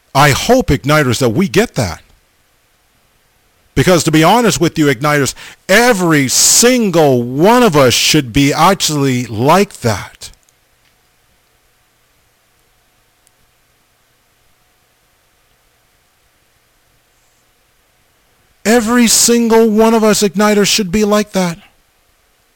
I hope, Igniters, that we get that. Because to be honest with you, Igniters, every single one of us should be actually like that. Every single one of us, Igniters, should be like that.